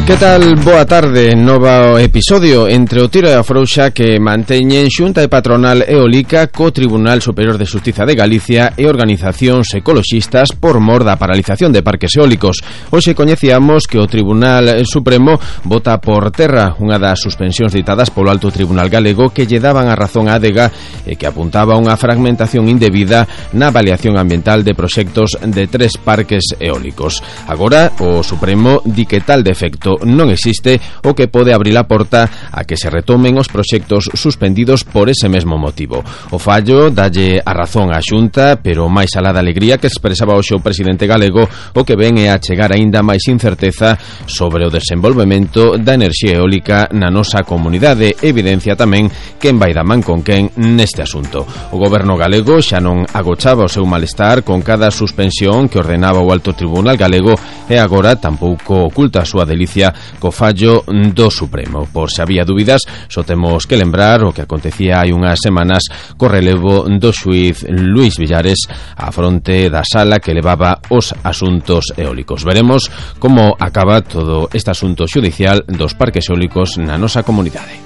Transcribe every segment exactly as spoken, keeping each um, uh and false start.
Que tal? Boa tarde. Novo episodio entre o tiro e a frouxa que manteñen Xunta e Patronal Eólica co Tribunal Superior de Xustiza de Galicia e organizacións ecoloxistas por mor da paralización de parques eólicos. Hoxe coñecíamos que o Tribunal Supremo vota por terra unha das suspensións ditadas polo Alto Tribunal Galego que lle daban a razón á adega e que apuntaba a unha fragmentación indebida na avaliación ambiental de proxectos de tres parques eólicos. Agora, o Supremo di que tal defecto non existe o que pode abrir a porta a que se retomen os proxectos suspendidos por ese mesmo motivo. O fallo dalle a razón á Xunta, pero máis alá da alegría que expresaba hoxe o presidente galego, o que ven é a chegar aínda máis incerteza sobre o desenvolvemento da enerxía eólica na nosa comunidade. Evidencia tamén quen vai da man con quen neste asunto. O goberno galego xa non agochaba o seu malestar con cada suspensión que ordenaba o Alto Tribunal Galego e agora tampouco oculta a súa delicia co fallo do Supremo. Por se había dúbidas, só temos que lembrar o que acontecía hai unhas semanas co relevo do xuíz Luís Villares á fronte da sala que levaba os asuntos eólicos. Veremos como acaba todo este asunto xudicial dos parques eólicos na nosa comunidade.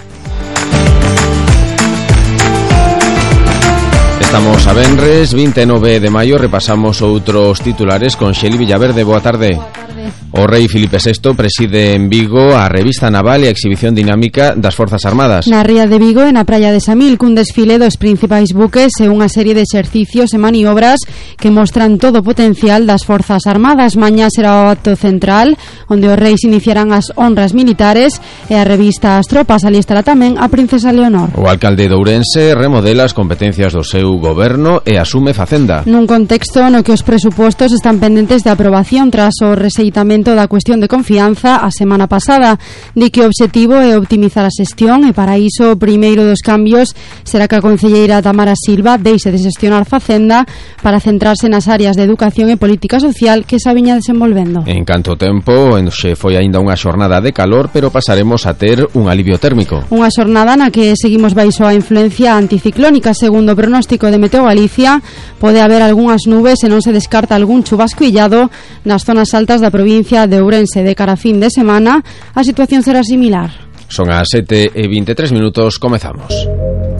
Estamos a venres, vinte e nove de maio, repasamos outros titulares con Xeli Villaverde. Boa tarde. O rei Filipe sexto preside en Vigo a revista naval e a exhibición dinámica das Forzas Armadas. Na ría de Vigo e na praia de Samil, cun desfile dos principais buques e unha serie de exercicios e maniobras que mostran todo o potencial das Forzas Armadas. Mañá será o acto central, onde os reis iniciarán as honras militares e a revista As Tropas. Ali estará tamén a princesa Leonor. O alcalde de Ourense remodela as competencias do seu goberno e asume Facenda. Nun contexto no que os presupostos están pendentes de aprobación tras o reseitamento da cuestión de confianza a semana pasada. Di que o obxectivo é optimizar a xestión e para iso o primeiro dos cambios será que a concelleira Tamara Silva deixe de xestionar Facenda para centrarse nas áreas de educación e política social que se viña desenvolvendo. En canto tempo, xe foi aínda unha xornada de calor, pero pasaremos a ter un alivio térmico. Unha xornada na que seguimos baixo a influencia anticiclónica. Segundo o pronóstico de Meteo Galicia, pode haber algunhas nubes e non se descarta algún chubasco illado nas zonas altas da provincia de Ourense. De cara a fin de semana, a situación será similar. Son as sete e vinte e tres minutos, comezamos.